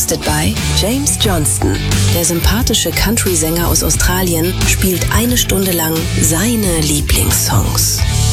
Hosted by James Johnston. Der sympathische Country-Sänger aus Australien spielt 1 Stunde lang seine Lieblingssongs.